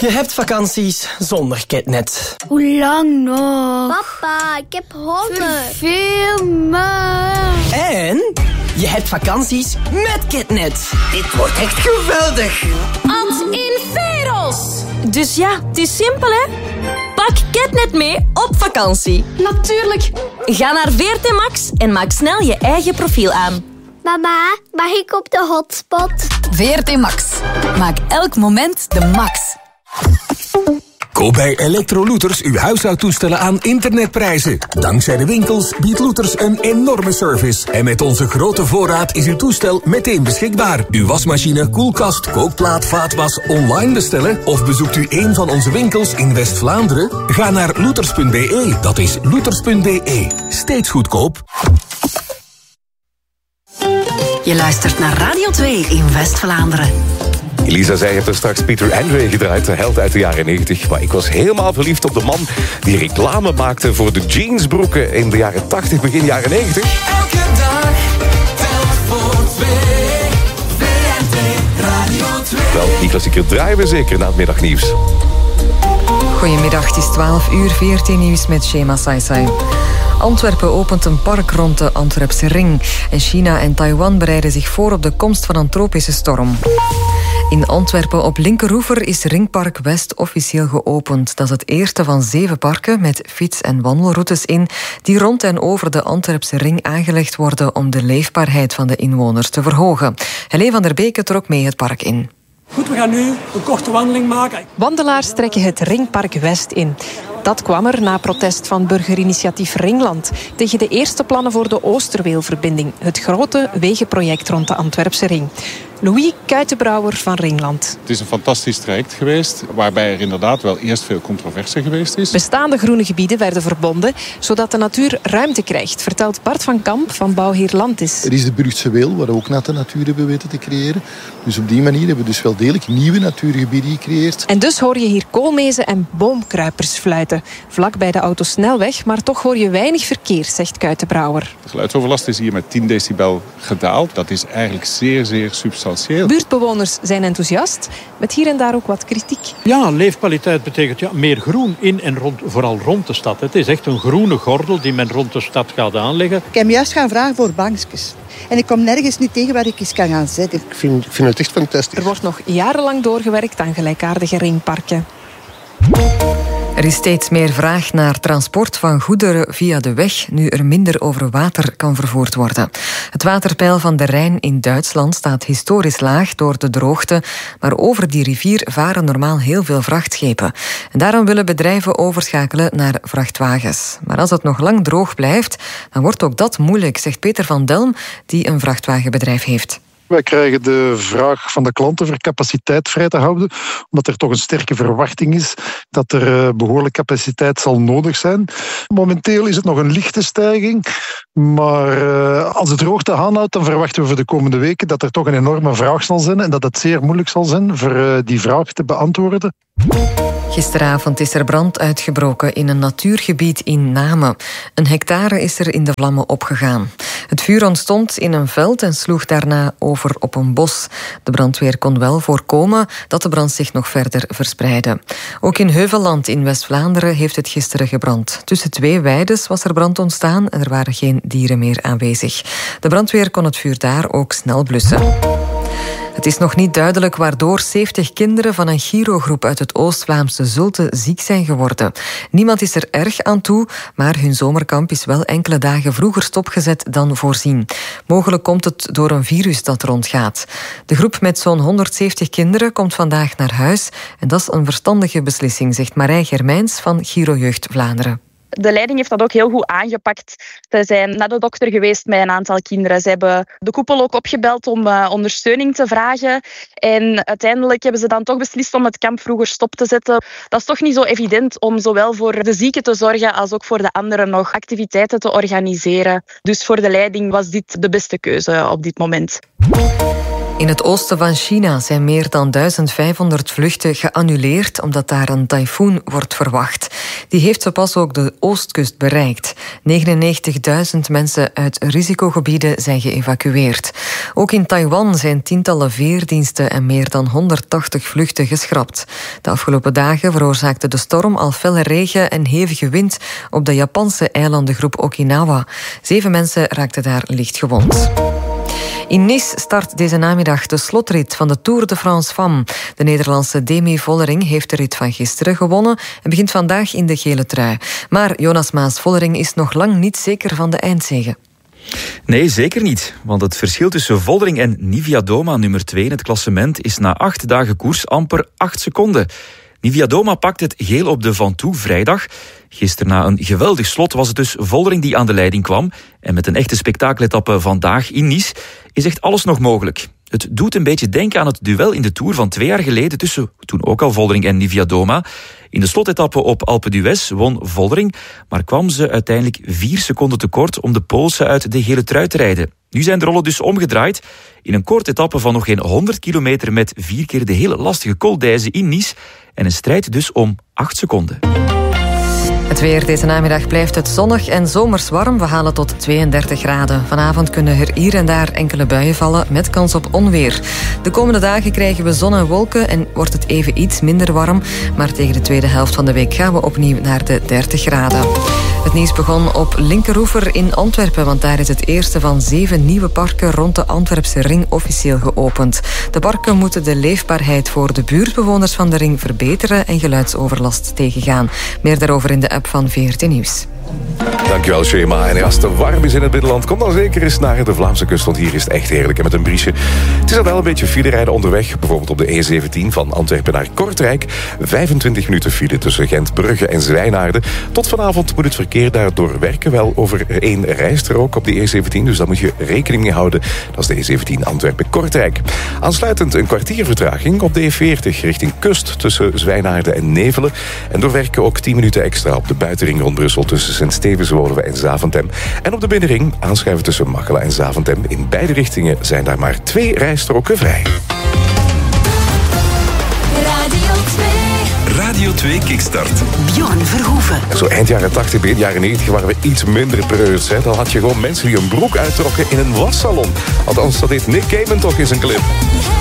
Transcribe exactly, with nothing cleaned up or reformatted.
Je hebt vakanties zonder Ketnet. Hoe lang nog? Papa, ik heb honger. Veel maar. En je hebt vakanties met Ketnet. Dit wordt echt geweldig. Ad in Veros. Dus ja, het is simpel, hè? Pak Ketnet mee op vakantie. Natuurlijk. Ga naar V R T Max en maak snel je eigen profiel aan. Mama, mag ik op de hotspot? V R T Max. Maak elk moment de max. Koop bij Electrolooters uw huishoudtoestellen aan internetprijzen. Dankzij de winkels biedt Looters een enorme service. En met onze grote voorraad is uw toestel meteen beschikbaar. Uw wasmachine, koelkast, kookplaat, vaatwas online bestellen? Of bezoekt u een van onze winkels in West-Vlaanderen? Ga naar looters punt b e. Dat is looters punt b e. Steeds goedkoop. Je luistert naar Radio twee in West-Vlaanderen. Elisa, zij heeft er straks Peter Andre gedraaid, de held uit de jaren negentig. Maar ik was helemaal verliefd op de man die reclame maakte voor de jeansbroeken in de jaren tachtig, begin jaren negentig. Elke dag, telk voor twee, V R T Radio twee. Wel, die klassieker draaien we zeker na het middagnieuws. Goedemiddag, het is twaalf uur, V R T-nieuws met Shema Saisai. Antwerpen opent een park rond de Antwerpse ring. En China en Taiwan bereiden zich voor op de komst van een tropische storm. In Antwerpen op Linkeroever is Ringpark West officieel geopend. Dat is het eerste van zeven parken met fiets- en wandelroutes in die rond en over de Antwerpse ring aangelegd worden om de leefbaarheid van de inwoners te verhogen. Helene van der Beke trok mee het park in. Goed, we gaan nu een korte wandeling maken. Wandelaars trekken het Ringpark West in. Dat kwam er na protest van burgerinitiatief Ringland tegen de eerste plannen voor de Oosterweelverbinding, het grote wegenproject rond de Antwerpse ring. Louis Kuitenbrouwer van Ringland. Het is een fantastisch traject geweest, waarbij er inderdaad wel eerst veel controverse geweest is. Bestaande groene gebieden werden verbonden, zodat de natuur ruimte krijgt, vertelt Bart van Kamp van Bouwheer Landis. Er is de Brugse Weel, waar we ook natte natuur hebben weten te creëren. Dus op die manier hebben we dus wel degelijk nieuwe natuurgebieden gecreëerd. En dus hoor je hier koolmezen en boomkruipers fluiten. Vlak bij de autosnelweg, maar toch hoor je weinig verkeer, zegt Kuitenbrouwer. De geluidsoverlast is hier met tien decibel gedaald. Dat is eigenlijk zeer, zeer substantieel. Buurtbewoners zijn enthousiast, met hier en daar ook wat kritiek. Ja, leefkwaliteit betekent ja, meer groen in en rond, vooral rond de stad. Het is echt een groene gordel die men rond de stad gaat aanleggen. Ik heb juist gaan vragen voor bankjes. En ik kom nergens nu tegen waar ik eens kan gaan zitten. Ik vind, ik vind het echt fantastisch. Er wordt nog jarenlang doorgewerkt aan gelijkaardige ringparken. Er is steeds meer vraag naar transport van goederen via de weg, nu er minder over water kan vervoerd worden. Het waterpeil van de Rijn in Duitsland staat historisch laag door de droogte, maar over die rivier varen normaal heel veel vrachtschepen. En daarom willen bedrijven overschakelen naar vrachtwagens. Maar als het nog lang droog blijft, dan wordt ook dat moeilijk, zegt Peter van Delm, die een vrachtwagenbedrijf heeft. Wij krijgen de vraag van de klanten voor capaciteit vrij te houden, omdat er toch een sterke verwachting is dat er behoorlijk capaciteit zal nodig zijn. Momenteel is het nog een lichte stijging, maar als het droogte aanhoudt, dan verwachten we voor de komende weken dat er toch een enorme vraag zal zijn en dat het zeer moeilijk zal zijn voor die vraag te beantwoorden. Gisteravond is er brand uitgebroken in een natuurgebied in Namen. Een hectare is er in de vlammen opgegaan. Het vuur ontstond in een veld en sloeg daarna over op een bos. De brandweer kon wel voorkomen dat de brand zich nog verder verspreidde. Ook in Heuvelland in West-Vlaanderen heeft het gisteren gebrand. Tussen twee weides was er brand ontstaan en er waren geen dieren meer aanwezig. De brandweer kon het vuur daar ook snel blussen. Het is nog niet duidelijk waardoor zeventig kinderen van een Giro-groep uit het Oost-Vlaamse Zulte ziek zijn geworden. Niemand is er erg aan toe, maar hun zomerkamp is wel enkele dagen vroeger stopgezet dan voorzien. Mogelijk komt het door een virus dat rondgaat. De groep met zo'n honderdzeventig kinderen komt vandaag naar huis en dat is een verstandige beslissing, zegt Marij Germijns van Giro Jeugd Vlaanderen. De leiding heeft dat ook heel goed aangepakt. Ze zijn naar de dokter geweest met een aantal kinderen. Ze hebben de koepel ook opgebeld om uh, ondersteuning te vragen. En uiteindelijk hebben ze dan toch beslist om het kamp vroeger stop te zetten. Dat is toch niet zo evident om zowel voor de zieken te zorgen als ook voor de anderen nog activiteiten te organiseren. Dus voor de leiding was dit de beste keuze op dit moment. In het oosten van China zijn meer dan duizend vijfhonderd vluchten geannuleerd omdat daar een tyfoon wordt verwacht. Die heeft zo pas ook de oostkust bereikt. negenennegentigduizend mensen uit risicogebieden zijn geëvacueerd. Ook in Taiwan zijn tientallen veerdiensten en meer dan honderdtachtig vluchten geschrapt. De afgelopen dagen veroorzaakte de storm al felle regen en hevige wind op de Japanse eilandengroep Okinawa. Zeven mensen raakten daar licht gewond. In Nice start deze namiddag de slotrit van de Tour de France Femmes. De Nederlandse Demi Vollering heeft de rit van gisteren gewonnen en begint vandaag in de gele trui. Maar Jonas Maas-Vollering is nog lang niet zeker van de eindzege. Nee, zeker niet. Want het verschil tussen Vollering en Niewiadoma, nummer twee in het klassement, is na acht dagen koers amper acht seconden. Niewiadoma pakt het geel op de Ventoux vrijdag. Gisteren na een geweldig slot was het dus Vollering die aan de leiding kwam. En met een echte spektakeletappe vandaag in Nice is echt alles nog mogelijk. Het doet een beetje denken aan het duel in de Tour van twee jaar geleden tussen toen ook al Vollering en Niewiadoma. In de slotetappe op Alpe d'Huez won Vollering, maar kwam ze uiteindelijk vier seconden tekort om de Poolse uit de gele trui te rijden. Nu zijn de rollen dus omgedraaid. In een korte etappe van nog geen honderd kilometer met vier keer de hele lastige Col d'Huez in Nice. En een strijd dus om acht seconden. Het weer deze namiddag blijft het zonnig en zomers warm. We halen tot tweeëndertig graden. Vanavond kunnen er hier en daar enkele buien vallen met kans op onweer. De komende dagen krijgen we zon en wolken en wordt het even iets minder warm. Maar tegen de tweede helft van de week gaan we opnieuw naar de dertig graden. Het nieuws begon op Linkeroever in Antwerpen, want daar is het eerste van zeven nieuwe parken rond de Antwerpse ring officieel geopend. De parken moeten de leefbaarheid voor de buurtbewoners van de ring verbeteren en geluidsoverlast tegengaan. Meer daarover in de app van V R T Nieuws. Dankjewel, Shema. En als het te warm is in het binnenland, kom dan zeker eens naar de Vlaamse kust, want hier is het echt heerlijk. En met een briesje. Het is al wel een beetje file rijden onderweg, bijvoorbeeld op de E zeventien van Antwerpen naar Kortrijk. vijfentwintig minuten file tussen Gent, Brugge en Zwijnaarden. Tot vanavond moet het verkeer daardoor werken, wel over één rijstrook op de E zeventien, dus daar moet je rekening mee houden. Dat is de E zeventien Antwerpen-Kortrijk. Aansluitend een kwartier vertraging op de E veertig richting kust tussen Zwijnaarden en Nevelen. En doorwerken ook tien minuten extra op de buitenring rond Brussel tussen Sint-Stevens-Woluwe en Zaventem. En op de binnenring aanschuiven tussen Machelen en Zaventem. In beide richtingen zijn daar maar twee rijstroken vrij. Radio twee. Radio twee Kickstart. Bjorn Verhoeven. Zo eind jaren tachtig, begin jaren negentig waren we iets minder preuts. Hè. Dan had je gewoon mensen die een broek uittrokken in een wassalon. Althans, dat deed Nick Cayman toch in zijn clip.